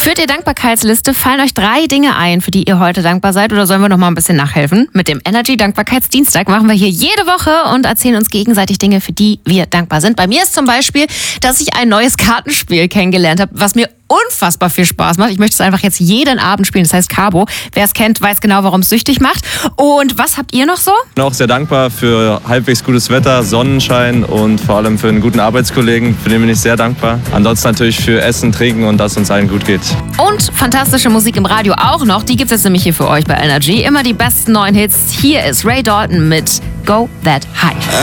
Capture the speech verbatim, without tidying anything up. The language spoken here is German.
Führt ihr Dankbarkeitsliste? Fallen euch drei Dinge ein, für die ihr heute dankbar seid? Oder sollen wir noch mal ein bisschen nachhelfen? Mit dem Energy Dankbarkeitsdienstag machen wir hier jede Woche und erzählen uns gegenseitig Dinge, für die wir dankbar sind. Bei mir ist zum Beispiel, dass ich ein neues Kartenspiel kennengelernt habe, was mir unfassbar viel Spaß macht. Ich möchte es einfach jetzt jeden Abend spielen. Das heißt Carbo. Wer es kennt, weiß genau, warum es süchtig macht. Und was habt ihr noch so? Ich bin auch sehr dankbar für halbwegs gutes Wetter, Sonnenschein und vor allem für einen guten Arbeitskollegen. Für den bin ich sehr dankbar. Ansonsten natürlich für Essen, Trinken und dass uns allen gut geht. Und fantastische Musik im Radio auch noch. Die gibt es nämlich hier für euch bei Energy. Immer die besten neuen Hits. Hier ist Ray Dalton mit Go That High.